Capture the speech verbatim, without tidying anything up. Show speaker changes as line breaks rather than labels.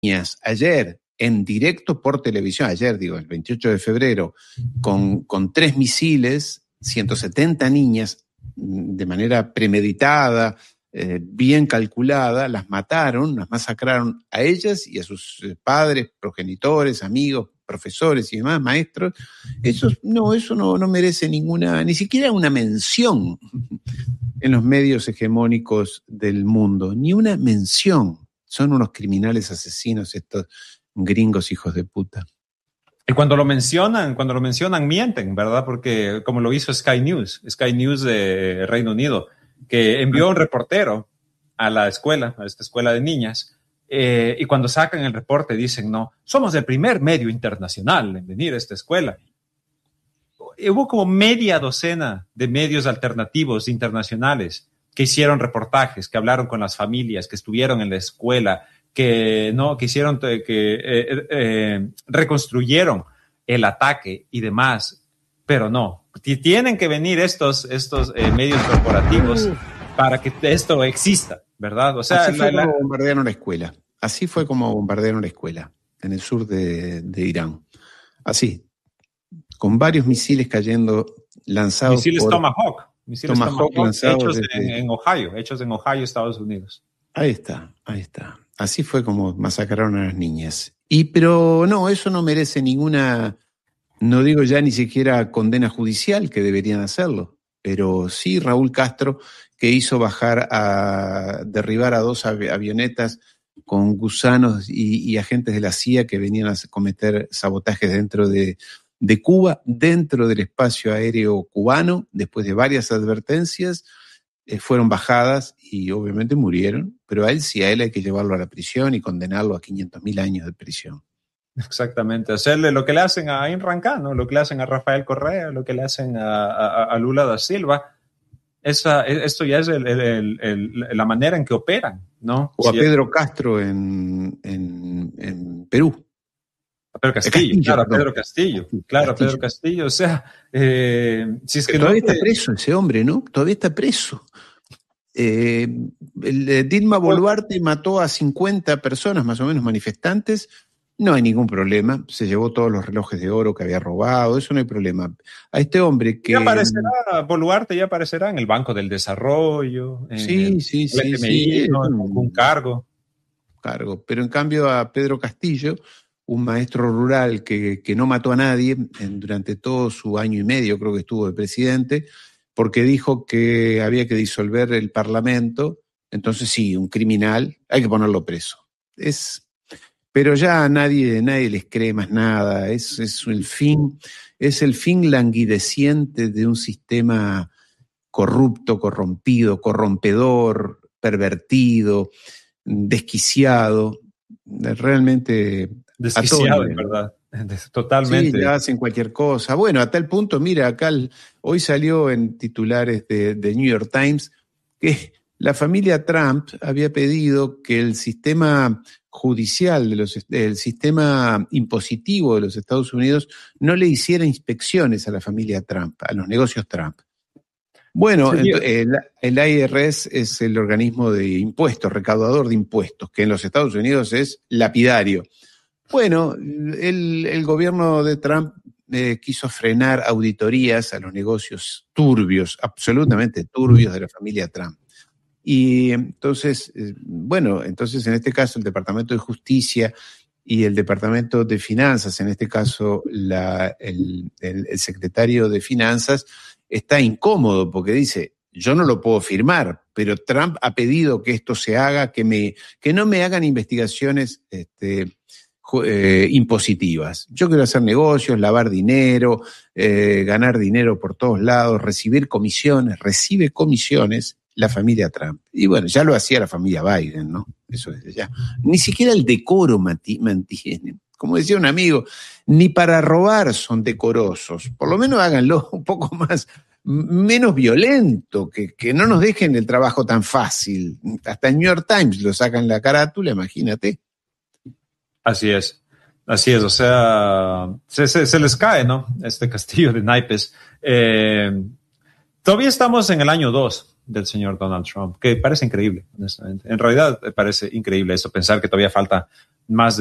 niñas ayer en directo por televisión, ayer digo, el veintiocho de febrero, con, con tres misiles, ciento setenta niñas, de manera premeditada, eh, bien calculada, las mataron, las masacraron a ellas y a sus padres, progenitores, amigos, profesores y demás, maestros. Eso, no, eso no, no merece ninguna, ni siquiera una mención en los medios hegemónicos del mundo, ni una mención. Son unos criminales asesinos estos gringos hijos de puta.
Y cuando lo mencionan, cuando lo mencionan, mienten, ¿verdad? Porque como lo hizo Sky News, Sky News de Reino Unido, que envió un reportero a la escuela, a esta escuela de niñas, eh, y cuando sacan el reporte dicen, no, somos el primer medio internacional en venir a esta escuela. Y hubo como media docena de medios alternativos internacionales que hicieron reportajes, que hablaron con las familias, que estuvieron en la escuela, que no, que hicieron, que eh, eh, reconstruyeron el ataque y demás, pero no, tienen que venir estos, estos eh, medios corporativos para que esto exista, ¿verdad? O sea,
así fue
la,
como
la...
bombardearon la escuela, así fue como bombardearon la escuela en el sur de, de Irán, así, con varios misiles cayendo, lanzados
misiles
por...
Tomahawk, misiles
Tomahawk,
Tomahawk hechos
desde...
en, en Ohio, hechos en Ohio, Estados Unidos.
Ahí está, ahí está. Así fue como masacraron a las niñas. Y pero no, eso no merece ninguna, no digo ya ni siquiera condena judicial, que deberían hacerlo, pero sí Raúl Castro, que hizo bajar a derribar a dos avionetas con gusanos y, y agentes de la C I A que venían a cometer sabotajes dentro de, de Cuba, dentro del espacio aéreo cubano, después de varias advertencias. Eh, fueron bajadas y obviamente murieron, pero a él sí, a él hay que llevarlo a la prisión y condenarlo a quinientos mil años de prisión.
Exactamente, hacerle lo que le hacen a Imran Khan, ¿no? Lo que le hacen a Rafael Correa, lo que le hacen a, a, a Lula da Silva. Esa, esto ya es el, el, el, el, la manera en que operan, ¿no?
O a
si
Pedro
es...
Castro en, en, en Perú.
A Pedro Castillo,
Castillo
claro, a
perdón.
Pedro Castillo, claro,
Castillo.
Pedro Castillo, o sea, eh, si es que
todavía
no te...
está preso ese hombre, ¿no? Todavía está preso. Eh, el, eh, Dilma Boluarte mató a cincuenta personas, más o menos manifestantes. No hay ningún problema. Se llevó todos los relojes de oro que había robado. Eso no hay problema. A este hombre que...
Ya aparecerá, Boluarte ya aparecerá en el Banco del Desarrollo, en
Sí,
el,
sí,
el
sí,
F M I,
sí.
¿no? Un, un cargo.
cargo. Pero en cambio a Pedro Castillo, un maestro rural que, que no mató a nadie en, durante todo su año y medio, creo que estuvo de presidente, porque dijo que había que disolver el Parlamento. Entonces sí, un criminal, hay que ponerlo preso. Es, pero ya nadie, nadie les cree más nada. Es, es el fin, es el fin languideciente de un sistema corrupto, corrompido, corrompedor, pervertido, desquiciado, realmente
desquiciado,
atónito,
en verdad. Totalmente.
Sí, ya hacen cualquier cosa. Bueno, a tal punto, mira, acá el, hoy salió en titulares de, de New York Times que la familia Trump había pedido que el sistema judicial, de los, el sistema impositivo de los Estados Unidos no le hiciera inspecciones a la familia Trump, a los negocios Trump. Bueno,
Sí,
el, el I R S es el organismo de impuestos, recaudador de impuestos, que en los Estados Unidos es lapidario. Bueno, el, el gobierno de Trump eh, quiso frenar auditorías a los negocios turbios, absolutamente turbios de la familia Trump. Y entonces, eh, bueno, entonces en este caso el Departamento de Justicia y el Departamento de Finanzas, en este caso la, el, el, el secretario de Finanzas, está incómodo porque dice, yo no lo puedo firmar, pero Trump ha pedido que esto se haga, que, me, que no me hagan investigaciones este, eh, impositivas. Yo quiero hacer negocios, lavar dinero, eh, ganar dinero por todos lados, recibir comisiones, recibe comisiones la familia Trump. Y bueno, ya lo hacía la familia Biden, ¿no? Eso desde ya. Ni siquiera el decoro mantiene. Como decía un amigo, ni para robar son decorosos. Por lo menos háganlo un poco más, menos violento, que, que no nos dejen el trabajo tan fácil. Hasta el New York Times lo sacan la carátula, imagínate.
Así es, así es, o sea, se, se, se les cae, ¿no? Este castillo de naipes. Eh, todavía estamos en el año dos del señor Donald Trump, que parece increíble, honestamente. En realidad parece increíble eso, pensar que todavía falta más